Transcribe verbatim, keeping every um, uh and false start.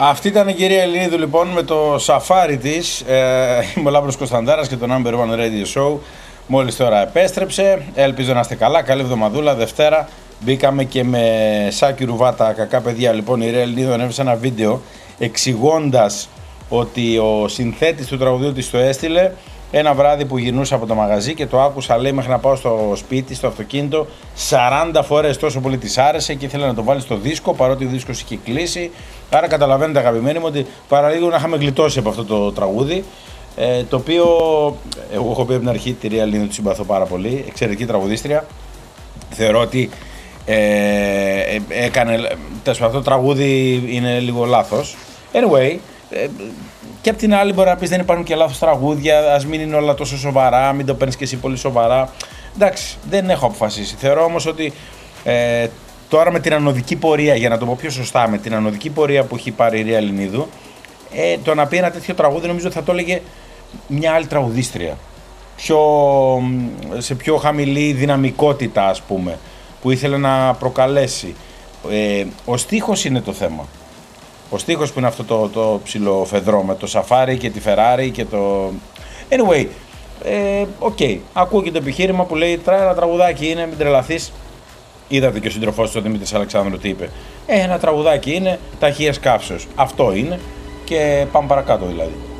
Αυτή ήταν η κυρία Ελληνίδου λοιπόν με το σαφάρι της. Ε, είμαι ο Λάμπρος Κωνσταντάρας και το Number One Radio Show. Μόλις τώρα επέστρεψε. Ελπίζω να είστε καλά. Καλή εβδομαδούλα. Δευτέρα μπήκαμε και με Σάκη Ρουβάτα, κακά παιδιά. Λοιπόν, η κυρία Ελληνίδου ανέβησε ένα βίντεο εξηγώντας ότι ο συνθέτης του τραγουδιού της το έστειλε ένα βράδυ που γυρνούσα από το μαγαζί και το άκουσα, λέει, μέχρι να πάω στο σπίτι, στο αυτοκίνητο, σαράντα φορές, τόσο πολύ της άρεσε και ήθελε να το βάλει στο δίσκο, παρότι ο δίσκος είχε κλείσει. Άρα καταλαβαίνετε, αγαπημένοι μου, ότι παραλίγο να είχαμε γλιτώσει από αυτό το τραγούδι, ε, το οποίο εγώ έχω πει από την αρχή, τη Ρία Λίνου τη συμπαθώ πάρα πολύ, εξαιρετική τραγουδίστρια. Θεωρώ ότι ε, ε, έκανε, αυτό το τραγούδι είναι λίγο λάθος. Anyway, ε, και απ' την άλλη μπορεί να πεις δεν υπάρχουν και λάθος τραγούδια, ας μην είναι όλα τόσο σοβαρά, μην το παίρνεις και εσύ πολύ σοβαρά. Εντάξει, δεν έχω αποφασίσει. Θεωρώ όμως ότι ε, τώρα με την ανωδική πορεία, για να το πω πιο σωστά, με την ανωδική πορεία που έχει πάρει η Ρία Ελληνίδου, ε, το να πει ένα τέτοιο τραγούδι νομίζω θα το έλεγε μια άλλη τραγουδίστρια. Πιο, σε πιο χαμηλή δυναμικότητα, ας πούμε, που ήθελε να προκαλέσει. Ε, ο στίχος είναι το θέμα. Ο στίχος που είναι αυτό το, το ψηλό φεδρό με το σαφάρι και τη Ferrari και το... Anyway, ε, okay. Ακούω και το επιχείρημα που λέει ένα τραγουδάκι είναι, μην τρελαθείς. Είδατε και ο σύντροφός του, ο Δημήτρης Αλεξάνδρου, τι είπε. Ε, ένα τραγουδάκι είναι, ταχείας καύσεως. Αυτό είναι και πάμε παρακάτω δηλαδή.